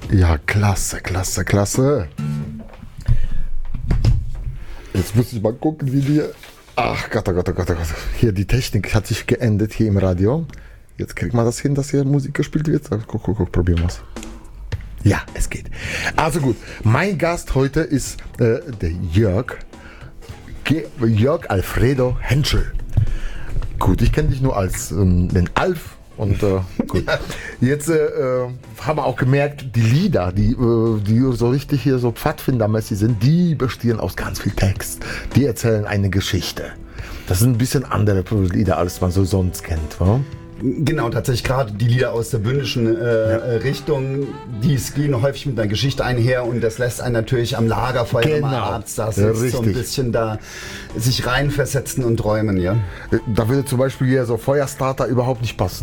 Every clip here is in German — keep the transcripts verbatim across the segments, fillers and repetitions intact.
Ja, klasse, klasse, klasse. Jetzt muss ich mal gucken, wie die... Ach Gott, oh Gott, oh Gott, oh Gott. Hier, die Technik hat sich geändert hier im Radio. Jetzt kriegt man das hin, dass hier Musik gespielt wird. Guck, guck, guck, probieren wir es. Ja, es geht. Also gut, mein Gast heute ist äh, der Jörg. Ge- Jörg Alfredo Henschel. Gut, ich kenne dich nur als ähm, den Alf. Und äh, gut. Jetzt äh, äh, haben wir auch gemerkt, die Lieder, die, äh, die so richtig hier so pfadfindermäßig sind, die bestehen aus ganz viel Text. Die erzählen eine Geschichte. Das sind ein bisschen andere Lieder, als man so sonst kennt, wa? Genau, tatsächlich gerade die Lieder aus der bündischen äh, ja. Richtung, die gehen häufig mit einer Geschichte einher und das lässt einen natürlich am Lagerfeuer genau. mal abends da sitzen, ja, so ein bisschen da sich reinversetzen und träumen, ja. Da würde zum Beispiel hier so Feuerstarter überhaupt nicht passen.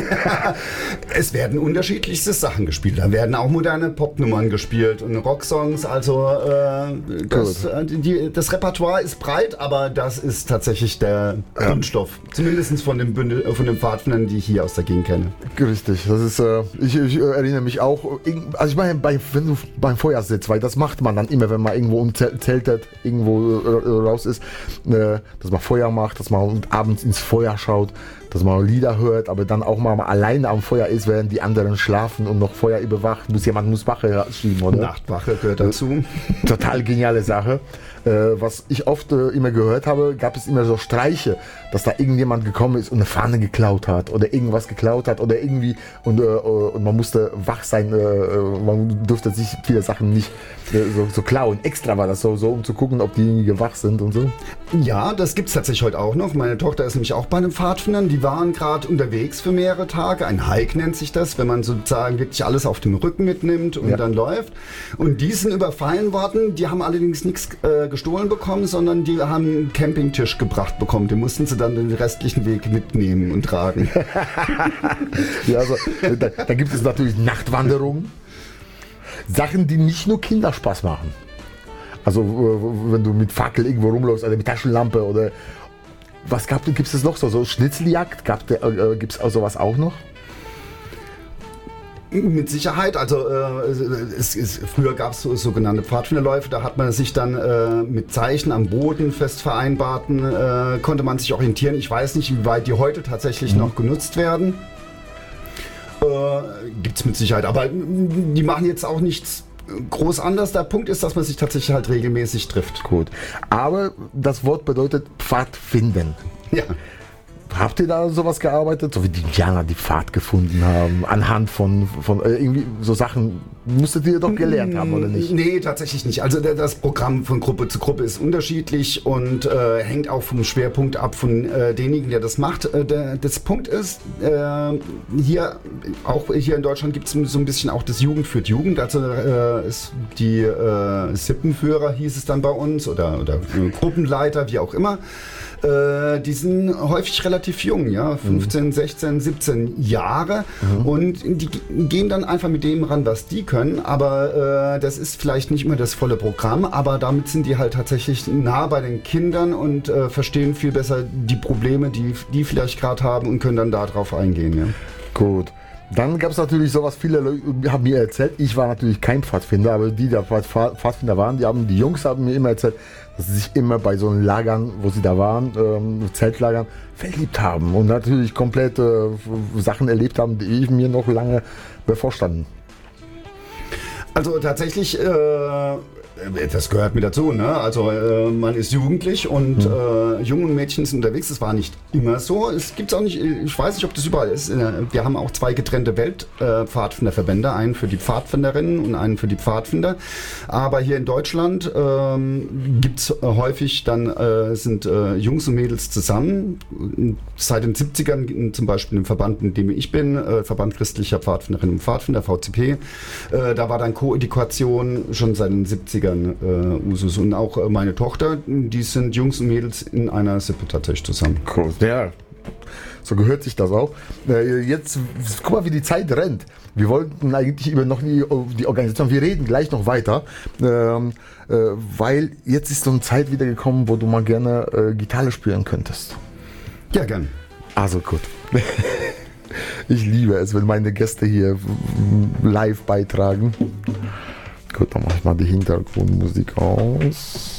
Es werden unterschiedlichste Sachen gespielt, da werden auch moderne Popnummern gespielt und Rocksongs, also äh, das, äh, die, das Repertoire ist breit, aber das ist tatsächlich der ja. Grundstoff, zumindest von dem Bündel, von dem Pfadfinder, die ich hier aus der Gegend kenne. Richtig, das ist, äh, ich, ich erinnere mich auch, also ich meine, bei, wenn du beim Feuer sitzt, weil das macht man dann immer, wenn man irgendwo umzeltet, irgendwo äh, raus ist, äh, dass man Feuer macht, dass man abends ins Feuer schaut, dass man Lieder hört, aber dann auch mal alleine am Feuer ist, während die anderen schlafen und noch Feuer überwacht, muss jemand muss Wache schieben, oder? Nachtwache gehört dazu. Total geniale Sache. Äh, was ich oft äh, immer gehört habe, gab es immer so Streiche, dass da irgendjemand gekommen ist und eine Fahne geklaut hat oder irgendwas geklaut hat oder irgendwie und, äh, und man musste wach sein, äh, man durfte sich viele Sachen nicht äh, so, so klauen. Extra war das so, so, um zu gucken, ob diejenigen wach sind und so. Ja, das gibt es tatsächlich heute auch noch. Meine Tochter ist nämlich auch bei den Pfadfindern. Die waren gerade unterwegs für mehrere Tage. Ein Hike nennt sich das, wenn man sozusagen wirklich alles auf dem Rücken mitnimmt und ja. dann läuft. Und die sind überfallen worden. Die haben allerdings nichts äh, gestohlen bekommen, sondern die haben einen Campingtisch gebracht bekommen. Den mussten sie dann den restlichen Weg mitnehmen und tragen. Ja, also, da, da gibt es natürlich Nachtwanderungen. Sachen, die nicht nur Kinder Spaß machen. Also wenn du mit Fackel irgendwo rumläufst oder mit Taschenlampe oder was gab es, gibt es noch so, so Schnitzeljagd, äh, gibt es sowas auch noch? Mit Sicherheit, also äh, es ist, früher gab es so, sogenannte Pfadfinderläufe, da hat man sich dann äh, mit Zeichen am Boden fest vereinbarten, äh, konnte man sich orientieren. Ich weiß nicht, wie weit die heute tatsächlich mhm. noch genutzt werden. Äh, gibt es mit Sicherheit, aber die machen jetzt auch nichts groß anders. Der Punkt ist, dass man sich tatsächlich halt regelmäßig trifft. Gut, aber das Wort bedeutet Pfadfinden. Ja. Habt ihr da sowas gearbeitet? So wie die Indianer die Pfad gefunden haben, anhand von, von äh, irgendwie so Sachen, musstet ihr doch gelernt haben, oder nicht? Nee, tatsächlich nicht. Also das Programm von Gruppe zu Gruppe ist unterschiedlich und äh, hängt auch vom Schwerpunkt ab von äh, denjenigen, der das macht. Äh, der, das Punkt ist, äh, hier, auch hier in Deutschland gibt es so ein bisschen auch das Jugend führt Jugend. Also äh, ist die äh, Sippenführer hieß es dann bei uns oder, oder äh, Gruppenleiter, wie auch immer. Äh, die sind häufig relativ jung, ja, fünfzehn, sechzehn, siebzehn Jahre mhm. und die gehen dann einfach mit dem ran, was die können, aber äh, das ist vielleicht nicht immer das volle Programm, aber damit sind die halt tatsächlich nah bei den Kindern und äh, verstehen viel besser die Probleme, die die vielleicht gerade haben und können dann darauf eingehen, ja. Gut. Dann gab es natürlich sowas, viele Leute haben mir erzählt, ich war natürlich kein Pfadfinder, aber die, die Pfadfinder waren, die, haben, die Jungs haben mir immer erzählt, dass sie sich immer bei so Lagern, wo sie da waren, ähm, Zeltlagern, verliebt haben und natürlich komplette äh, Sachen erlebt haben, die ich mir noch lange bevorstanden. Also tatsächlich, äh, das gehört mit dazu, ne? Also äh, man ist jugendlich und mhm. äh, jungen Mädchen sind unterwegs. Das war nicht immer so. Es gibt auch nicht, ich weiß nicht, ob das überall ist. Wir haben auch zwei getrennte Weltpfadfinderverbände, einen für die Pfadfinderinnen und einen für die Pfadfinder. Aber hier in Deutschland ähm, gibt es häufig dann, äh, sind äh, Jungs und Mädels zusammen. Seit den siebzigern zum Beispiel im Verband, in dem ich bin, äh, Verband christlicher Pfadfinderinnen und Pfadfinder, V C P, äh, da war dann Koedukation schon seit den siebzigern äh, Usus. Und auch äh, meine Tochter, die sind Jungs und Mädels in einer Sippe tatsächlich zusammen. Cool. Ja, so gehört sich das auch. Äh, jetzt, guck mal, wie die Zeit rennt. Wir wollten eigentlich über noch die, die Organisation, wir reden gleich noch weiter, ähm, äh, weil jetzt ist so eine Zeit wieder gekommen, wo du mal gerne äh, Gitarre spielen könntest. Ja, gern. Also gut. Ich liebe es, wenn meine Gäste hier live beitragen. Gut, dann mache ich mal die Hintergrundmusik aus.